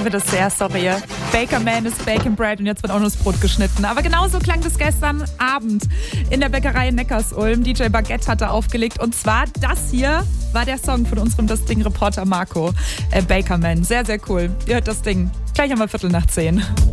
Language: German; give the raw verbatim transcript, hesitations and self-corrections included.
liebe das sehr, sorry. Bakerman ist Bacon Bread und jetzt wird auch nur das Brot geschnitten. Aber genauso klang das gestern Abend in der Bäckerei in Neckarsulm. D J Baguette hatte aufgelegt und zwar das hier war der Song von unserem Das Ding-Reporter Marco. Äh, Bakerman, sehr, sehr cool. Ihr hört das Ding gleich einmal Viertel nach zehn.